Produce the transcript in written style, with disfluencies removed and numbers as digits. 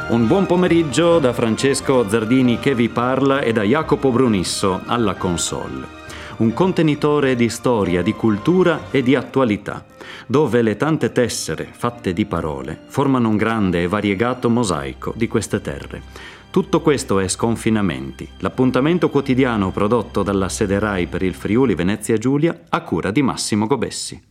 Un buon pomeriggio da Francesco Zardini che vi parla e da Jacopo Brunisso alla console. Un contenitore di storia, di cultura e di attualità, dove le tante tessere fatte di parole formano un grande e variegato mosaico di queste terre. Tutto questo è Sconfinamenti, l'appuntamento quotidiano prodotto dalla sede RAI per il Friuli Venezia Giulia a cura di Massimo Gobessi.